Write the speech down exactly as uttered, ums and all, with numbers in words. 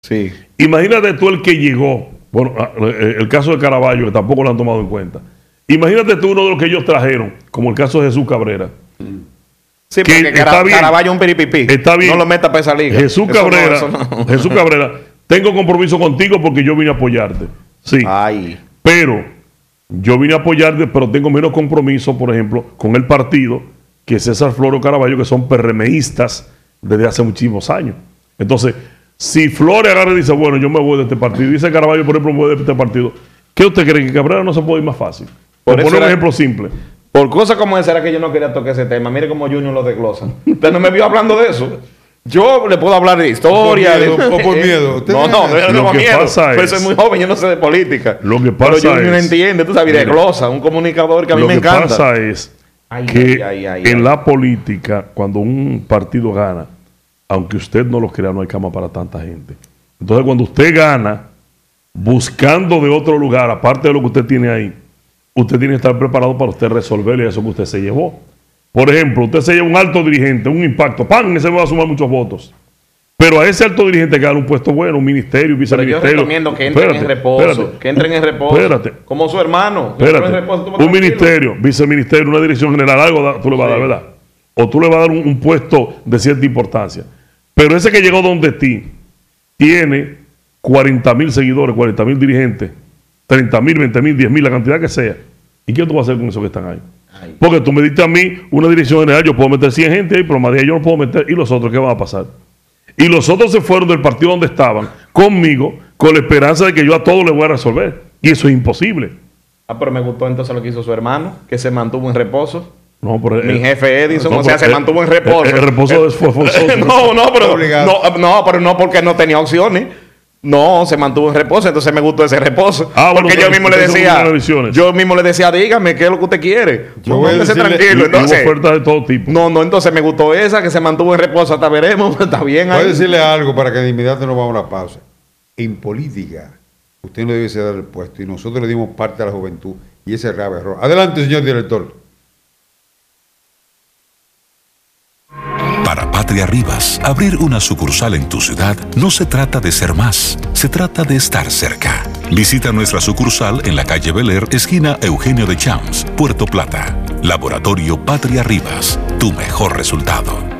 Sí. Imagínate tú el que llegó, bueno, el caso de Caraballo, que tampoco lo han tomado en cuenta. Imagínate tú uno de los que ellos trajeron, como el caso de Jesús Cabrera. Sí, porque que Cara, está bien, Caraballo es un piripipí. Está bien. No lo meta para esa liga. Jesús Eso Cabrera, no, eso no. Jesús Cabrera, tengo compromiso contigo porque yo vine a apoyarte. Sí. Ay. Pero yo vine a apoyarte, pero tengo menos compromiso, por ejemplo, con el partido que César Flores Caraballo, que son PRMistas desde hace muchísimos años. Entonces, si Flores agarra y dice, bueno, yo me voy de este partido, y dice Caraballo, por ejemplo, me voy de este partido, ¿qué usted cree? ¿Que Cabrera no se puede ir más fácil? Por, por poner un ejemplo simple. Por cosas como esa era que yo no quería tocar ese tema. Mire cómo Junior lo desglosa. Usted no me vio hablando de eso. Yo le puedo hablar de historia. O por miedo. De... O por miedo. No, no, no, no tengo miedo. Pues es, soy muy joven, yo no sé de política. Lo que pasa pero Junior es, entiende, tú sabes, desglosa. Un comunicador que a mí me encanta. Lo que pasa es ay, que ay, ay, ay, en ay. la política, cuando un partido gana, aunque usted no lo crea, no hay cama para tanta gente. Entonces, cuando usted gana, buscando de otro lugar, aparte de lo que usted tiene ahí, usted tiene que estar preparado para usted resolverle eso que usted se llevó. Por ejemplo, usted se lleva un alto dirigente, un impacto, ¡pam! Ese va a sumar muchos votos. Pero a ese alto dirigente que gana un puesto bueno, un ministerio, un viceministerio. Pero yo recomiendo que entren espérate, en reposo. Espérate, que entren en reposo. Espérate. Como su hermano. Espérate. En reposo, un tranquilo. ministerio, viceministerio, una dirección general, algo da, tú le vas sí. a dar, ¿verdad? O tú le vas a dar un, un puesto de cierta importancia. Pero ese que llegó donde ti tiene cuarenta mil seguidores, cuarenta mil dirigentes, treinta mil, veinte mil, diez mil, la cantidad que sea. ¿Y qué tú vas a hacer con esos que están ahí? Ay. Porque tú me diste a mí una dirección general, yo puedo meter cien gente ahí, pero más de ahí yo no puedo meter. ¿Y los otros qué van a pasar? Y los otros se fueron del partido donde estaban conmigo con la esperanza de que yo a todos les voy a resolver. Y eso es imposible. Ah, pero me gustó entonces lo que hizo su hermano, que se mantuvo en reposo. No, pero mi el, jefe Edison, no, o sea, se el, mantuvo en reposo. El, el reposo el, fue forzoso. no, no, pero no, no, pero no porque no tenía opciones. No, se mantuvo en reposo, entonces me gustó ese reposo. Ah, porque bueno, yo mismo le decía, no yo mismo le decía, dígame qué es lo que usted quiere. Yo voy a decirle, tranquilo. Entonces, ofertas de todo tipo. No, no, entonces me gustó esa, que se mantuvo en reposo, hasta veremos, está bien ahí. Voy a decirle algo para que de inmediato nos vamos a la pausa. En política, usted no debe dar el puesto y nosotros le dimos parte a la juventud y ese es grave error. Adelante, señor director. Para Patria Rivas, abrir una sucursal en tu ciudad no se trata de ser más, se trata de estar cerca. Visita nuestra sucursal en la calle Bel Air, esquina Eugenio de Champs, Puerto Plata. Laboratorio Patria Rivas, tu mejor resultado.